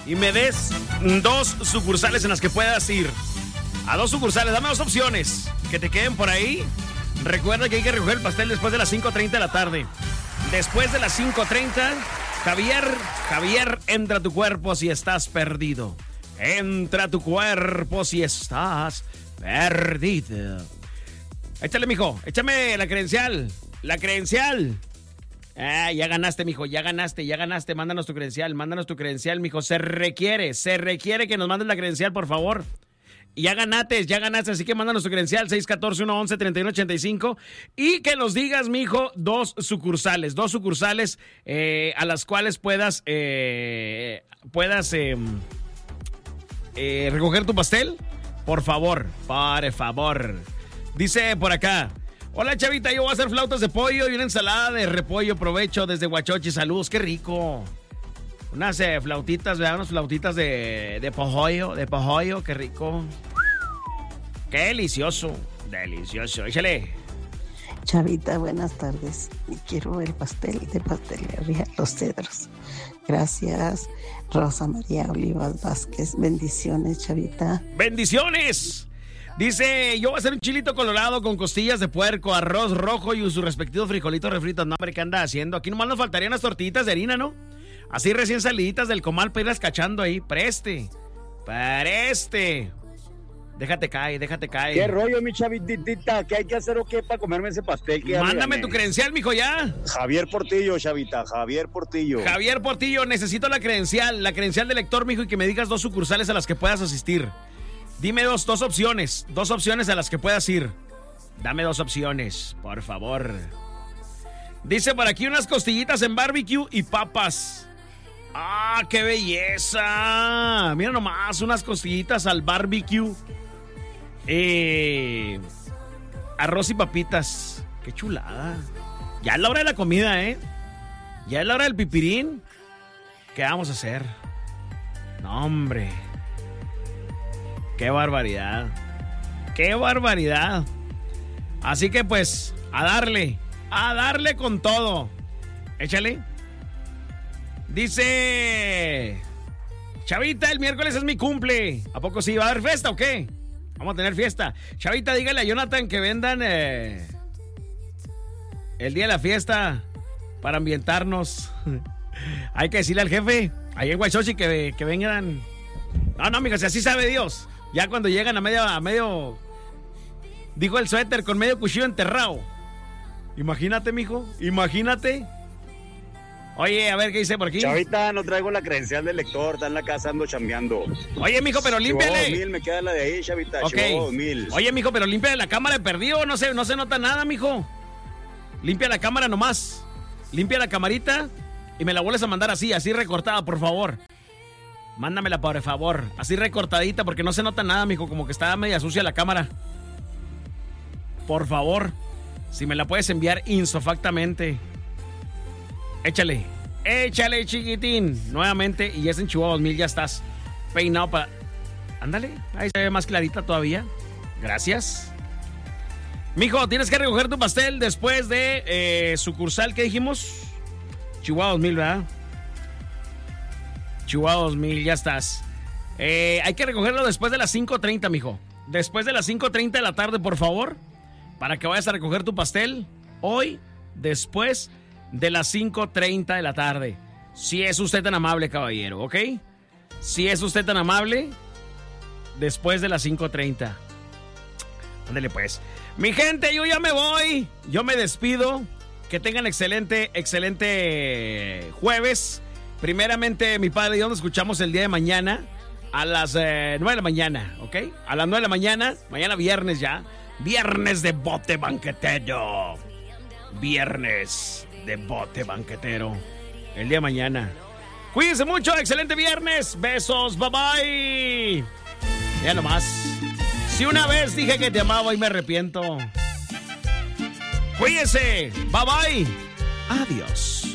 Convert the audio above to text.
y me des 2 sucursales en las que puedas ir. A 2 sucursales, dame 2 opciones que te queden por ahí. Recuerda que hay que recoger el pastel después de las 5:30 de la tarde. Después de las 5:30, Javier, entra a tu cuerpo si estás perdido. Entra a tu cuerpo si estás perdido. Échale, mijo, échame la credencial. La credencial. Ya ganaste, mijo, ya ganaste. Mándanos tu credencial, mijo. Se requiere que nos mandes la credencial, por favor. Ya ganaste, así que mándanos tu credencial, 614-111-3185, y que nos digas, mijo, 2 sucursales a las cuales puedas recoger tu pastel, por favor. Dice por acá, hola, chavita, yo voy a hacer flautas de pollo y una ensalada de repollo, provecho desde Huachochi, saludos, qué rico. Unas flautitas, ¿verdad? Unas flautitas de pollo, qué rico. Qué delicioso, échale. Chavita, buenas tardes. Quiero el pastel de Pastelería Los Cedros. Gracias, Rosa María Olivas Vázquez. Bendiciones, chavita. ¡Bendiciones! Dice, yo voy a hacer un chilito colorado con costillas de puerco, arroz rojo y sus respectivos frijolitos refritos. No, hombre, ¿qué anda haciendo? Aquí nomás nos faltarían unas tortillitas de harina, ¿no? Así recién saliditas del comal para irlas cachando ahí. Preste. Déjate caer. ¿Qué rollo, mi chavitita? ¿Qué hay que hacer o qué para comerme ese pastel? Mándame tu credencial, mijo, ya. Javier Portillo, chavita, Javier Portillo, necesito la credencial de lector, mijo, y que me digas 2 sucursales a las que puedas asistir. Dime dos opciones a las que puedas ir. Dame 2 opciones, por favor. Dice por aquí unas costillitas en barbecue y papas. ¡Ah, qué belleza! Mira nomás, unas costillitas al barbecue. Arroz y papitas. ¡Qué chulada! Ya es la hora de la comida, ¿eh? Ya es la hora del pipirín. ¿Qué vamos a hacer? No, hombre. ¡Qué barbaridad! Así que pues, a darle con todo. Échale. Dice, chavita, el miércoles es mi cumple. ¿A poco sí va a haber fiesta o qué? Vamos a tener fiesta. Chavita, dígale a Jonathan que vendan el día de la fiesta para ambientarnos. Hay que decirle al jefe ahí en Huachochi que vengan. No, amigos, si así sabe Dios. Ya cuando llegan a medio dijo el suéter con medio cuchillo enterrado. Imagínate, mijo, imagínate. Oye, a ver qué dice por aquí. Chavita, no traigo la credencial del lector, está en la casa, ando chambeando. Oye, mijo, pero límpiale. Chihuahua 2000, me queda la de ahí, chavita. Okay. Chihuahua 2000. Oye, mijo, pero límpiale la cámara de perdido, no se nota nada, mijo. Limpia la cámara nomás. Limpia la camarita y me la vuelves a mandar así recortada, por favor. Mándamela, por favor, así recortadita, porque no se nota nada, mijo, como que está media sucia la cámara. Por favor, si me la puedes enviar insofactamente. Échale, chiquitín. Nuevamente, y es en Chihuahua 2000, ya estás peinado para... Ándale, ahí se ve más clarita todavía. Gracias. Mijo, tienes que recoger tu pastel después de sucursal, ¿qué dijimos? Chihuahua 2000, ¿verdad? Chihuahua 2000, ya estás. Hay que recogerlo después de las 5:30, mijo. Después de las 5:30 de la tarde, por favor. Para que vayas a recoger tu pastel hoy, después de las 5:30 de la tarde. Si es usted tan amable, caballero, ¿ok? Si es usted tan amable, después de las 5:30. Ándale, pues. Mi gente, yo ya me voy. Yo me despido. Que tengan excelente jueves. Primeramente, mi padre y yo nos escuchamos el día de mañana a las 9 de la mañana, ¿ok? A las 9 de la mañana, mañana viernes ya. Viernes de bote banquetero. Viernes de bote banquetero. El día de mañana. Cuídense mucho, excelente viernes. Besos, bye bye. Ya nomás. Si una vez dije que te amaba y me arrepiento. Cuídense, bye bye. Adiós.